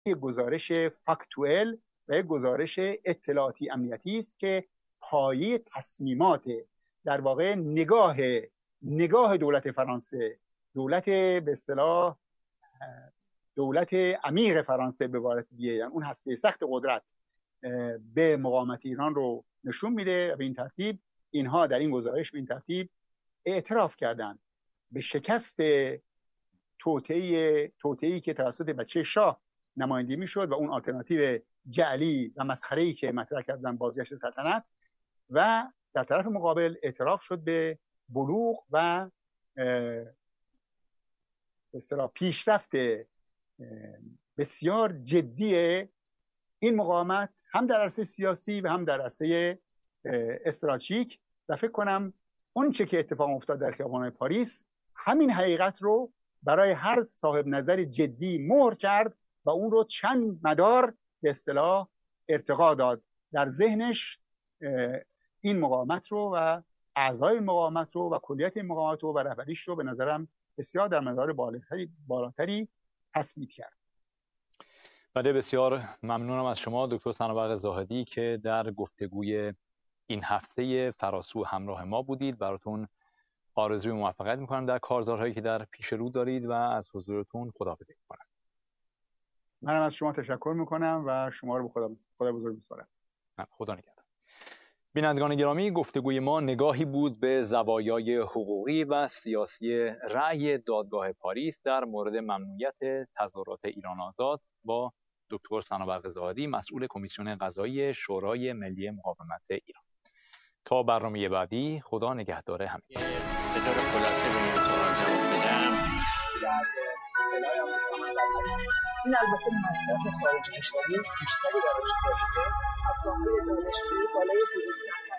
یک گزارش فاکتوئل و یک گزارش اطلاعاتی امنیتی است که پایه تصمیمات، در واقع نگاه دولت فرانسه، دولت به اصطلاح دولت عمیق فرانسه به عبارت دیگه، یعنی اون هسته سخت قدرت به مقاومت ایران رو نشون میده. و به این ترتیب اینها در این گزارش به این ترتیب اعتراف کردند به شکست توطئه‌ای که توسط بچه شاه نمایندگی میشد و اون آلترناتیو جعلی و مسخره‌ای که مطرح کردن بازگشت سلطنت، و در طرف مقابل اعتراف شد به بلوغ و به اصطلاح پیشرفت بسیار جدی این مقاومت، هم در عرصه سیاسی و هم در عرصه استراتژیک. و فکر کنم اون چه که اتفاق افتاد در خیابان‌های پاریس همین حقیقت رو برای هر صاحب نظر جدی مهر کرد و اون رو چند مدار به اصطلاح ارتقا داد در ذهنش، این مقاومت رو و اعضای مقاومت رو و کلیت این مقاومت رو و رهبریش رو به نظرم بسیار در مدار بالاتری تثبیت کرد. بله، بسیار ممنونم از شما دکتر صنوبر زاهدی که در گفتگوی این هفته فراسو همراه ما بودید. براتون آرزوی موفقیت میکنم در کارزارهایی که در پیش رو دارید و از حضورتون خداحافظی میکنم. منم از شما تشکر میکنم و شما رو به خدا بزرگ میسپارم. خدا نگهدار. بینندگان گرامی، گفتگوی ما نگاهی بود به زوایای حقوقی و سیاسی رأی دادگاه پاریس در مورد ممنوعیت تظاهرات ایران آزاد با دکتر صنوبر زاهدی، مسئول کمیسیون قضایی شورای ملی مقاومت ایران. تا برنامه بعدی، خدا نگهدار همه. به طور خلاصه به این سوال جواب بدم، این البته مصرف خارج کشوری بیشتری براش داشته. افغان‌های دانشجویی بالای 200